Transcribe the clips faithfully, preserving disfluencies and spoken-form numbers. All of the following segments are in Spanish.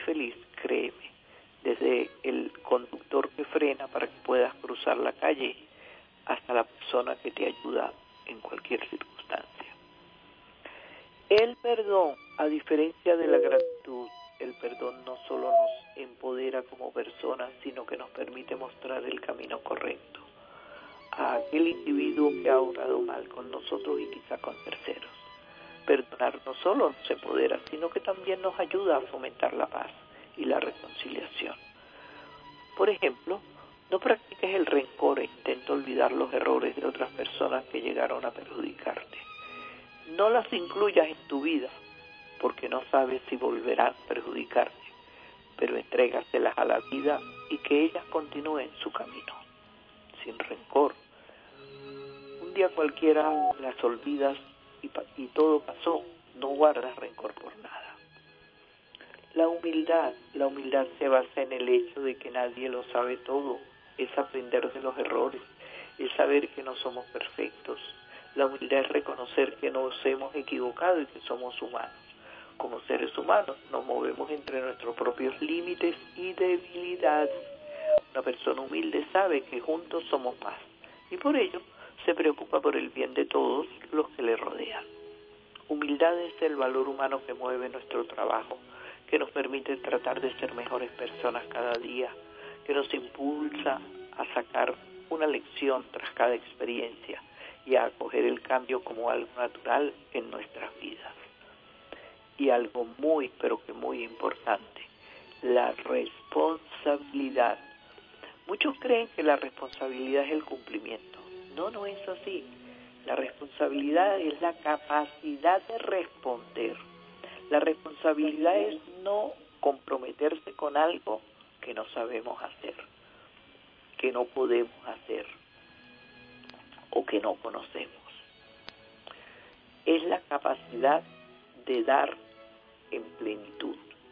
feliz, créeme, desde el conductor que frena para que puedas cruzar la calle hasta la persona que te ayuda en cualquier circunstancia. El perdón, a diferencia de la gratitud, el perdón no solo nos empodera como personas, sino que nos permite mostrar el camino correcto a aquel individuo que ha obrado mal con nosotros y quizá con terceros. Perdonar no solo nos empodera, sino que también nos ayuda a fomentar la paz y la reconciliación. Por ejemplo, no practiques el rencor e intenta olvidar los errores de otras personas que llegaron a perjudicarte. No las incluyas en tu vida, porque no sabes si volverán a perjudicarte, pero entrégaselas a la vida y que ellas continúen su camino, sin rencor. Un día cualquiera las olvidas y, y todo pasó, no guardas rencor por nada. La humildad, la humildad se basa en el hecho de que nadie lo sabe todo, es aprender de los errores, es saber que no somos perfectos. La humildad es reconocer que nos hemos equivocado y que somos humanos. Como seres humanos nos movemos entre nuestros propios límites y debilidades. Una persona humilde sabe que juntos somos más y por ello se preocupa por el bien de todos los que le rodean. Humildad es el valor humano que mueve nuestro trabajo, que nos permite tratar de ser mejores personas cada día, que nos impulsa a sacar una lección tras cada experiencia y a acoger el cambio como algo natural en nuestras vidas. Y algo muy, pero que muy importante, la responsabilidad. Muchos creen que la responsabilidad es el cumplimiento. No, no es así. La responsabilidad es la capacidad de responder. La responsabilidad es no comprometerse con algo que no sabemos hacer, que no podemos hacer o que no conocemos. Es la capacidad de dar en plenitud.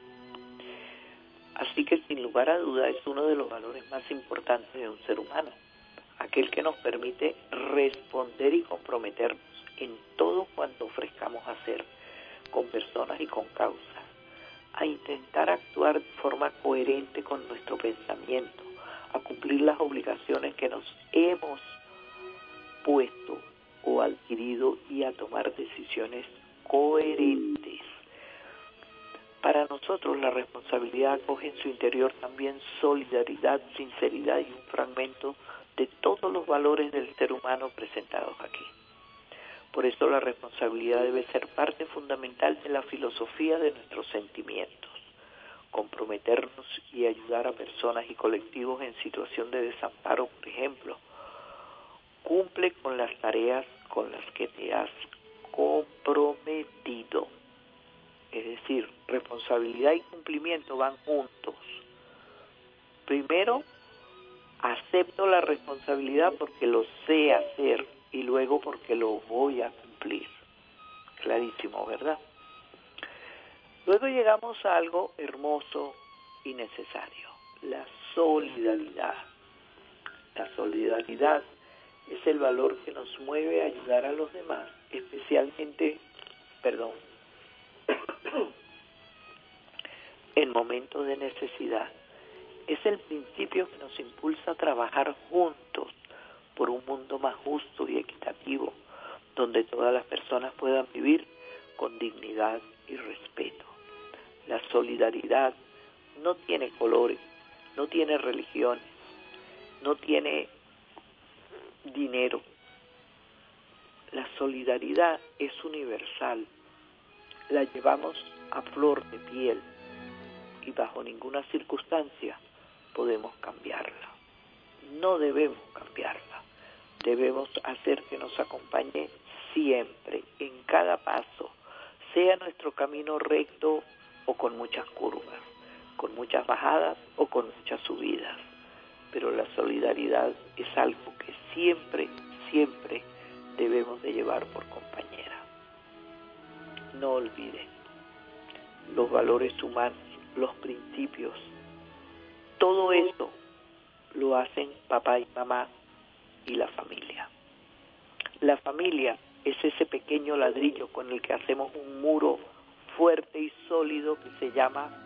Así que sin lugar a duda es uno de los valores más importantes de un ser humano, aquel que nos permite responder y comprometernos en todo cuanto ofrezcamos hacer, con personas y con causas, a intentar actuar de forma coherente con nuestro pensamiento, a cumplir las obligaciones que nos hemos puesto o adquirido y a tomar decisiones coherentes. Para nosotros la responsabilidad acoge en su interior también solidaridad, sinceridad y un fragmento de todos los valores del ser humano presentados aquí. Por eso la responsabilidad debe ser parte fundamental de la filosofía de nuestros sentimientos. Comprometernos y ayudar a personas y colectivos en situación de desamparo, por ejemplo. Cumple con las tareas con las que te has comprometido. Es decir, responsabilidad y cumplimiento van juntos. Primero, acepto la responsabilidad porque lo sé hacer y luego porque lo voy a cumplir. Clarísimo, ¿verdad? Luego llegamos a algo hermoso y necesario, la solidaridad. La solidaridad es el valor que nos mueve a ayudar a los demás, especialmente, perdón, en momentos de necesidad. Es el principio que nos impulsa a trabajar juntos por un mundo más justo y equitativo, donde todas las personas puedan vivir con dignidad y respeto. La solidaridad no tiene colores, no tiene religiones, no tiene dinero. La solidaridad es universal, la llevamos a flor de piel y bajo ninguna circunstancia podemos cambiarla. No debemos cambiarla, debemos hacer que nos acompañe siempre, en cada paso, sea nuestro camino recto o con muchas curvas, con muchas bajadas o con muchas subidas. Pero la solidaridad es algo que siempre, siempre debemos de llevar por compañera. No olviden los valores humanos, los principios, todo eso lo hacen papá y mamá y la familia. La familia es ese pequeño ladrillo con el que hacemos un muro fuerte y sólido que se llama